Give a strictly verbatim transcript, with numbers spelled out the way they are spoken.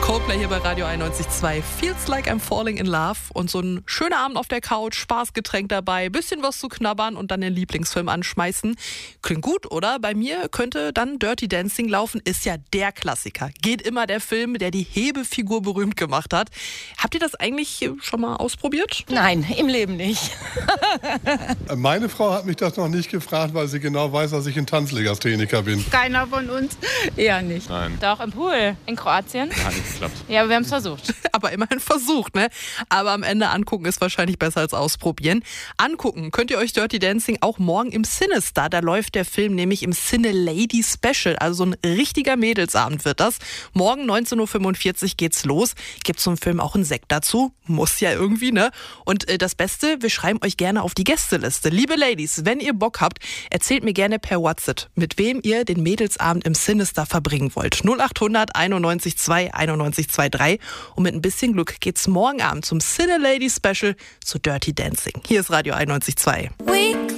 Coldplay hier bei Radio einundneunzig Komma zwei. Feels like I'm falling in love. Und so ein schöner Abend auf der Couch, Spaßgetränk dabei, bisschen was zu knabbern und dann den Lieblingsfilm anschmeißen. Klingt gut, oder? Bei mir könnte dann Dirty Dancing laufen. Ist ja der Klassiker. Geht immer der Film, der die Hebefigur berühmt gemacht hat. Habt ihr das eigentlich schon mal ausprobiert? Nein, im Leben nicht. Meine Frau hat mich das noch nicht gefragt, weil sie genau weiß, dass ich ein Tanzlegastheniker bin. Keiner von uns. Eher nicht. Nein. Doch, im Pool. In Kroatien. Hat nicht geklappt. Ja, aber wir haben es versucht. Aber immerhin versucht, ne? Aber am Ende angucken ist wahrscheinlich besser als ausprobieren. Angucken könnt ihr euch Dirty Dancing auch morgen im Cinestar. Da läuft der Film nämlich im Cine Lady Special. Also so ein richtiger Mädelsabend wird das. Morgen neunzehn Uhr fünfundvierzig geht's los. Gibt zum Film auch einen Sekt dazu. Muss ja irgendwie, ne? Und äh, das Beste, wir schreiben euch gerne auf die Gästeliste. Liebe Ladies, wenn ihr Bock habt, erzählt mir gerne per WhatsApp, mit wem ihr den Mädelsabend im Cinestar verbringen wollt. null acht hundert einundneunzig zwei einundneunzig drei. Und mit ein bisschen Glück geht's morgen Abend zum Cine Lady Special zu Dirty Dancing. Hier ist Radio einundneunzig Komma zwei.